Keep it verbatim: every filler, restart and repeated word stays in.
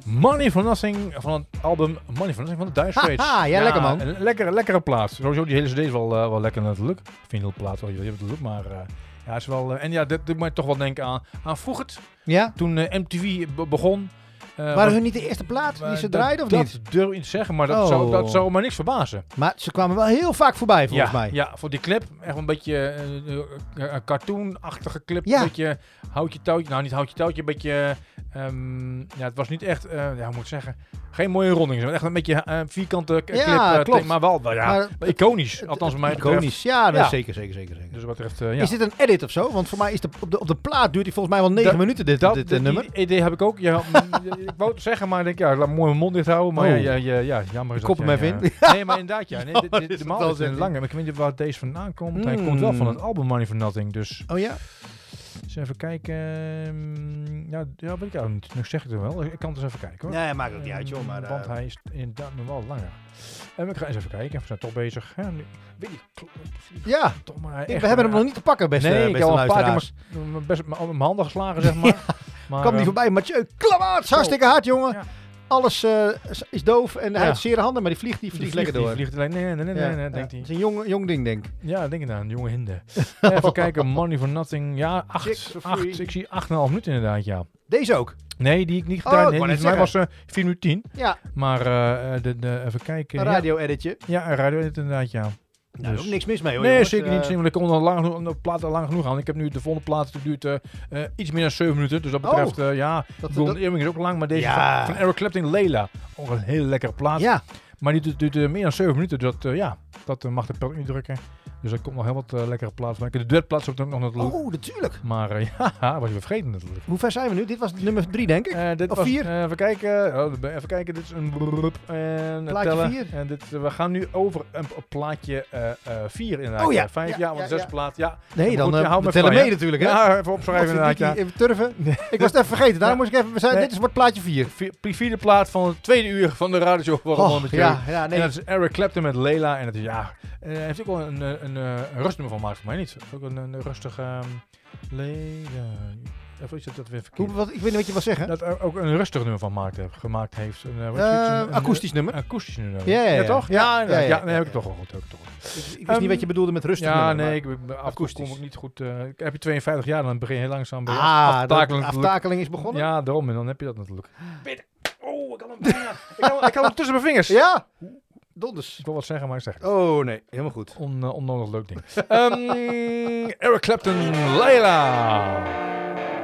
Money for Nothing van het album Money for Nothing van de Dire Straits. Haha, ja, lekker man. Een lekkere, lekkere plaat. Sowieso die hele cd is wel, uh, wel lekker natuurlijk. Ik vind heel plaat wel, je hebt het leuk, maar uh, ja, is wel... Uh, en ja, dit doet mij toch wel denken aan, aan vroeger. Ja? Toen uh, M T V be- begon. Uh, Waren hun niet de eerste plaat die ze draaiden, of dat niet? Dat durf ik niet te zeggen, maar dat, oh. zou, dat zou me niks verbazen. Maar ze kwamen wel heel vaak voorbij, volgens ja, mij. Ja, voor die clip. Echt een beetje uh, uh, een cartoon-achtige clip. Ja. Een beetje houtje touwtje. Nou, niet houtje touwtje. Een beetje... Um, ja, het was niet echt... Uh, ja, hoe moet ik zeggen? Geen mooie ronding. Echt een beetje uh, vierkante clip. Ja, uh, klopt. Maar wel, wel ja, maar, iconisch. Althans, bij mij iconisch. betreft. Ja, dat ja. zeker, zeker, zeker, zeker. Dus wat betreft, uh, ja. Is dit een edit of zo? Want voor mij is de, op, de, op de plaat duurt hij volgens mij wel negen dat, minuten, dit, dat, dit dat, uh, nummer. Die idee heb ik ook. Ja, ik wou het zeggen, maar ik denk, ja, laat mooi mijn mond dicht houden. Maar oh. ja, ja, ja, ja, jammer is Kop dat. hem Ja, even ja. in. Nee, maar inderdaad, ja. Nee, dit, dit, dit, de maal is een lange. Maar ik weet niet waar deze vandaan komt. Mm. Hij komt wel van het album Money for Nothing, dus... Oh ja? Dus even kijken. Ja, ja, weet ik ook niet. Nu zeg ik het wel. Ik kan het eens even kijken hoor. Nee, maakt ook niet uit joh. Maar, Want uh, hij is inderdaad nog wel langer. En we gaan eens even kijken. We zijn toch bezig. Ja, nu, weet je, ja, toch maar ik, echt, we hebben hem uh, nog niet te pakken, beste, nee, beste ik heb al een paar luisteraars. keer mijn, best, mijn, mijn handen geslagen, zeg maar. ja, maar kwam niet voorbij. Mathieu Klamaat, hartstikke hard jongen. Ja. Alles uh, is doof en Ja. hij heeft zere handen, maar die vliegt, die vliegt, die lekker vliegt, door. Die vliegt, nee, nee, nee, nee, ja, nee, nee ja. denkt hij. Het is een jong, jong ding, denk ik. Ja, denk ik aan, een jonge hinde. Even kijken, Money for Nothing. Ja, acht, acht, ik zie acht komma vijf minuten inderdaad, ja. Deze ook? Nee, die ik niet gedaan. Oh, nee, die voor mij was uh, vier minuten tien. Ja. Maar uh, de, de, even kijken. Een radio-editje. Ja, een radio-edit inderdaad, ja. Nou, dus. Ook niks mis mee hoor. Nee, jongens. zeker uh, niet. Want ik kom nog lang genoeg, de plaat al lang genoeg aan. Ik heb nu de volgende plaat, die duurt uh, uh, iets meer dan zeven minuten. Dus dat betreft, uh, ja, dat, Golden dat, Earring is ook lang. Maar deze ja. van, van Eric Clapton, Layla. Ook een hele lekkere plaat. Ja. Maar die duurt, duurt uh, meer dan zeven minuten. Dus dat, uh, ja, dat uh, mag de pijl niet drukken. Dus er komt nog heel wat uh, lekkere plaatsen. De duetplaats ook nog natuurlijk. Oh, natuurlijk. Maar uh, ja, was je weer vergeten natuurlijk. Hoe ver zijn we nu? Dit was nummer drie, denk ik. Uh, dit of was, vier? Uh, even kijken. Oh, even kijken. Dit is een brrrp, en plaatje tellen. vier. En dit, uh, we gaan nu over een, een plaatje uh, uh, vier inderdaad. Oh ja. Vijf, ja, ja, want ja, de zesde ja. plaat. Ja. Nee, dan, dan uh, hou we tellen vrij, mee hè? natuurlijk. Hè? Ja, even opschrijven inderdaad. Ja. Even turven. Ik was het even vergeten. Daarom ja. moest ik even... We zijn, Nee. Dit is wordt plaatje vier. Vier, vierde plaat van het tweede uur van de radioshow. Oh, ja, ja, nee. En dat is Eric Clapton met Layla. En het is ja... Hij uh, heeft ook wel een, een, een, een rustnummer van gemaakt voor mij niet. Ook een, een rustige um, Layla. Of is dat, dat weer verkeerd? Hoe, wat, ik weet niet wat je wil zeggen. Dat er ook een rustig nummer van gemaakt heeft. Gemaakt heeft. Een, uh, uh, een, akoestisch een, nummer. Een akoestisch nummer. Ja, ja, ja. ja toch? Ja, Ja, ja, ja, ja, ja, ja, nee, ja, heb ik ja. toch wel goed. Heb ik toch goed. Ik, ik wist um, niet wat je bedoelde met rustig ja, nummer. nee, ik ben akoestisch. Kom ik niet goed. Uh, heb je tweeënvenvijftig jaar, dan begin je heel langzaam bij ah, aftakeling. de aftakeling is begonnen? Ja, daarom. En dan heb je dat natuurlijk. Binnen. Oh, ik kan hem bijna. ik, kan, ik kan hem tussen mijn vingers. Ja. Donders. Ik wil wat zeggen, maar ik zeg het. Oh nee, helemaal goed. On, uh, onnodig leuk ding. um, Eric Clapton, Layla.